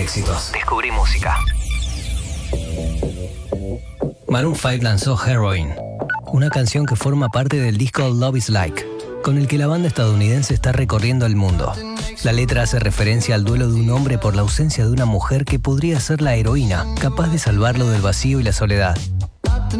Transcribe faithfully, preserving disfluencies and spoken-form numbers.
éxitos. Descubrí música. Maroon cinco lanzó Heroin, una canción que forma parte del disco Love is Like, con el que la banda estadounidense está recorriendo el mundo. La letra hace referencia al duelo de un hombre por la ausencia de una mujer que podría ser la heroína, capaz de salvarlo del vacío y la soledad.